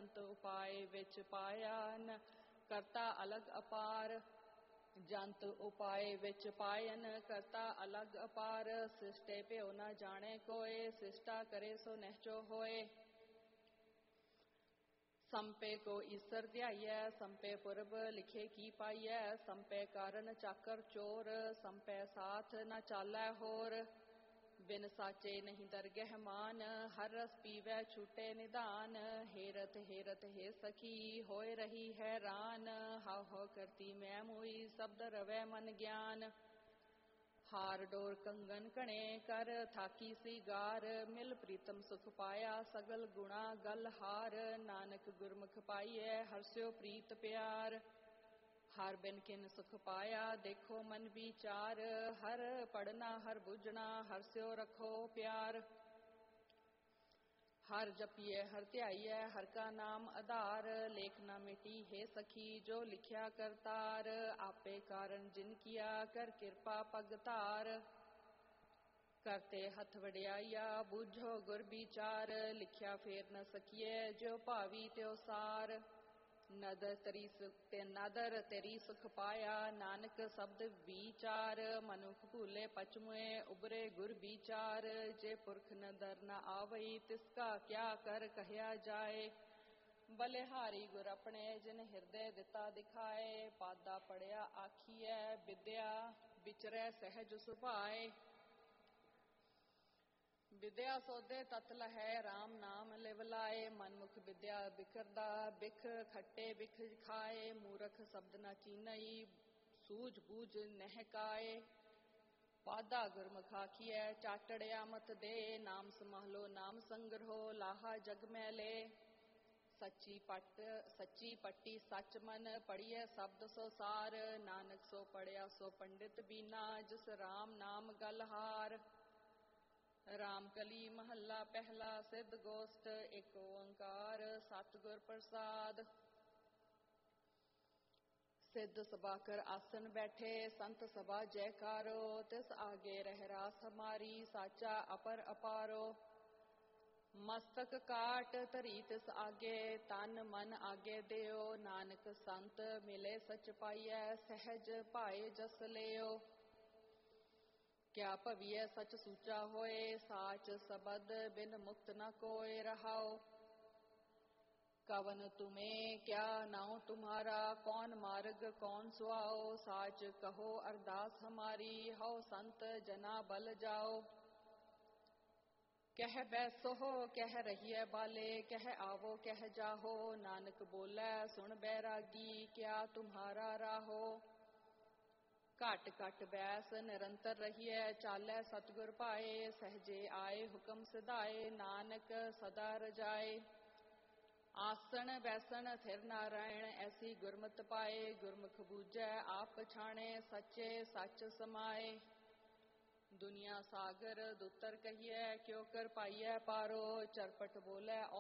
संत उपाय विच पाया न करता अलग अपार। जंत उपाय विच पायन करता अलग अपार। सिष्टे प्यो न जाने कोय सिष्टा करे सो नहचो होए। संपे को ईसर ध्याइयै संपे पुरब लिखे की पाइयै। संपे कारण चाकर चोर संपे साथ न चालै होर। बिन साचे नहीं दरगह मान हर रस पीवै छूटे निदान। हेरत हेरत हे सखी होए रही हैरान। हाव हाव करती मैं मुई शब्द रवै मन ज्ञान। हार डोर कंगन कणे कर थाकी सी गार। मिल प्रीतम सुख पाया सगल गुणा गल हार। नानक गुरमुख पाइयै हर्ष्यो प्रीत प्यार। हर बिन किन सुख पाया देखो मन विचार। हर पढ़ना हर बुझना हर्ष्यो रखो प्यार। हर जपिए हर ध्याइयै हर का नाम आधार। लेख न मिटी हे सखी जो लिखया करतार। आपे कारण जिन किया कर कृपा पगतार। करते हथ वड्याइया बूझो गुर विचार। लिखया फेर न सकिए जो भावी त्यो सार। नदर तेरी सुख पाया नानक शब्द विचार। मनुख भूले पचमुए उबरे गुर विचार। जे पुरख नदर न आवई तिसका क्या कर कहया जाए। बलिहारी गुर अपने जिन हृदय दिता दिखाए। पादा पढ़या आखिए विद्या विचरै सहज सुभाए। विद्या सोधे तत लहै राम नाम लिवलाए। मनमुख विद्या बिखरदा बिख खट्टे बिख खाए। मूरख शब्द न चीनई सूझ बूझ नहकाए। पादा गुरमुख आखिए चाटड़या मत दे। नाम समाहलो नाम संग्रहो लाहा जग मैले। सच्ची पट्टी सच मन पढ़िए शब्द सो सार। नानक सो पढ़या सो पंडित बीना जिस राम नाम गलहार। रामकली महला पहला सिद्ध गोष्ठ एक ओंकार सतगुर प्रसाद। सिद्ध सभा कर आसन बैठे संत सभा जयकारो। तिस आगे रह रास हमारी साचा अपर अपारो। मस्तक काट धरी तिस आगे तन मन आगे देओ। नानक संत मिले सच पाइयै सहज पाए जस लेओ। क्या भविय सच सूचा होए साच सबद बिन मुक्त न कोय रहाओ। कवन तुम्हें क्या नाउ तुम्हारा कौन मार्ग कौन सुआओ। साच कहो अरदास हमारी हौ संत जना बल जाओ। कह बैसो कह रहिए बाले कह आवो कह जाहो। नानक बोलै सुन बैरागी क्या तुम्हारा राहो। घट घट बैस निरंतर रहिए चालै सतगुर पाए। सहजे आए हुक्म सिधाए नानक सदा रजाए। आसन बैसन थिर नारायण ऐसी गुरमत पाए। गुरमुख बूझै आप पछाणे सच्चे सच समाए। दुनिया सागर दुतर कहिए क्यों कर पाइयै पारो। चरपट बोले